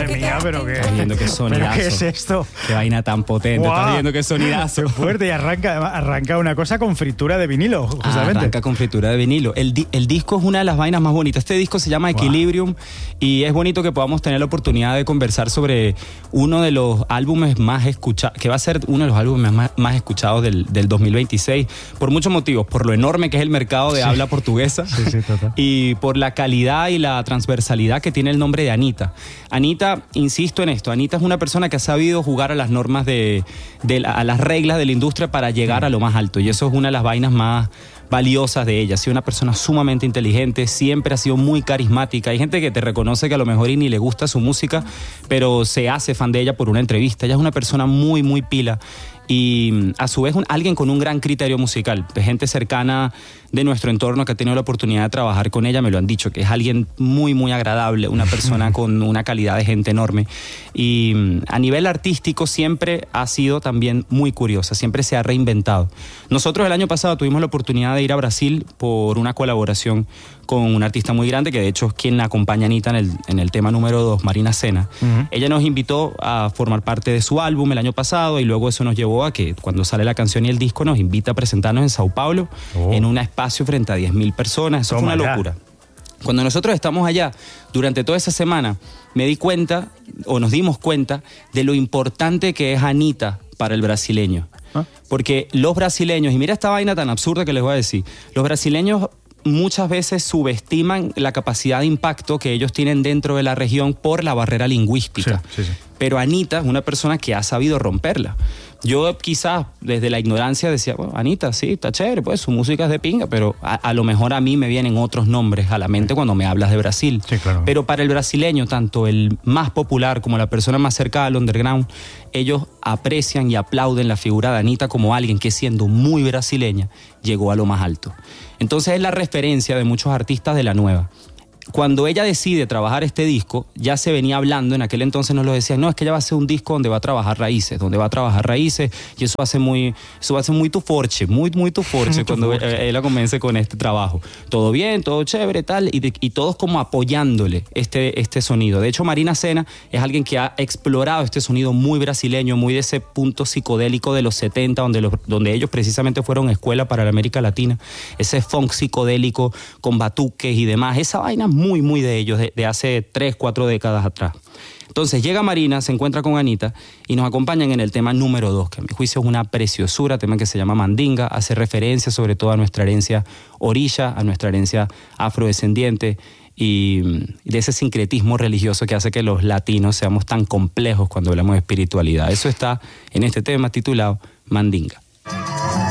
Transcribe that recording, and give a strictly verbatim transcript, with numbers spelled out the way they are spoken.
Madre mía, pero qué... Estás viendo qué sonidazo. ¿Pero qué es esto? Qué vaina tan potente. Wow. Estás viendo qué sonidazo. Qué fuerte. Y arranca, arranca una cosa con fritura de vinilo, justamente. Arranca con fritura de vinilo. El, di el disco es una de las vainas más bonitas. Este disco se llama Equilibrium, wow. Y es bonito que podamos tener la oportunidad de conversar sobre uno de los álbumes más escuchados, que va a ser uno de los álbumes más, más escuchados del, del dos mil veintiséis, por muchos motivos, por lo enorme que es el mercado de sí. habla portuguesa, sí, sí, total. Y por la calidad y la transversalidad que tiene el nombre de Anitta. Anitta, insisto en esto, Anitta es una persona que ha sabido jugar a las normas de, de la, a las reglas de la industria para llegar a lo más alto, y eso es una de las vainas más valiosas de ella. Ha sido una persona sumamente inteligente, siempre ha sido muy carismática. Hay gente que te reconoce que a lo mejor y ni le gusta su música, pero se hace fan de ella por una entrevista. Ella es una persona muy, muy pila y a su vez un, alguien con un gran criterio musical. De gente cercana de nuestro entorno que ha tenido la oportunidad de trabajar con ella me lo han dicho, que es alguien muy, muy agradable, una persona con una calidad de gente enorme. Y a nivel artístico siempre ha sido también muy curiosa, siempre se ha reinventado. Nosotros el año pasado tuvimos la oportunidad de ir a Brasil por una colaboración con un artista muy grande, que de hecho es quien la acompaña a Anitta en el, en el tema número dos, Marina Sena. Uh-huh. Ella nos invitó a formar parte de su álbum el año pasado y luego eso nos llevó a que cuando sale la canción y el disco nos invita a presentarnos en Sao Paulo, oh. en un espacio frente a diez mil personas. Eso Toma fue una locura. Ya. Cuando nosotros estamos allá, durante toda esa semana, me di cuenta, o nos dimos cuenta, de lo importante que es Anitta para el brasileño. ¿Ah? Porque los brasileños, y mira esta vaina tan absurda que les voy a decir, los brasileños muchas veces subestiman la capacidad de impacto que ellos tienen dentro de la región por la barrera lingüística. Sí, sí, sí. Pero Anitta es una persona que ha sabido romperla. Yo quizás desde la ignorancia decía, bueno, Anitta, sí, está chévere, pues su música es de pinga, pero a, a lo mejor a mí me vienen otros nombres a la mente cuando me hablas de Brasil. Sí, claro. Pero para el brasileño, tanto el más popular como la persona más cercana al underground, ellos aprecian y aplauden la figura de Anitta como alguien que, siendo muy brasileña, llegó a lo más alto. Entonces es la referencia de muchos artistas de la nueva. Cuando ella decide trabajar este disco, ya se venía hablando, en aquel entonces nos lo decían, no, es que ella va a hacer un disco donde va a trabajar raíces, donde va a trabajar raíces, y eso va a ser muy, eso va a ser muy tu forche, muy, muy tu forche cuando forche. Ella comience con este trabajo. Todo bien, todo chévere, tal, y, de, y todos como apoyándole este, este sonido. De hecho, Marina Sena es alguien que ha explorado este sonido muy brasileño, muy de ese punto psicodélico de los setenta, donde, los, donde ellos precisamente fueron escuela para la América Latina, ese funk psicodélico con batuques y demás, esa vaina muy, muy de ellos, de, de hace tres, cuatro décadas atrás. Entonces llega Marina, se encuentra con Anitta y nos acompañan en el tema número dos, que a mi juicio es una preciosura, tema que se llama Mandinga, hace referencia sobre todo a nuestra herencia orilla, a nuestra herencia afrodescendiente y de ese sincretismo religioso que hace que los latinos seamos tan complejos cuando hablamos de espiritualidad. Eso está en este tema titulado Mandinga.